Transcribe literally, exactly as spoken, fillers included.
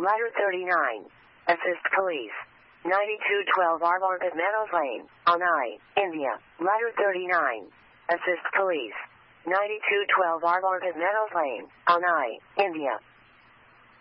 Ladder thirty-nine. Assist police. ninety-two twelve Arlington Meadows Lane, Chennai, India. Ladder thirty-nine. Assist police. ninety-two twelve Arlington Meadows Lane, Chennai, India.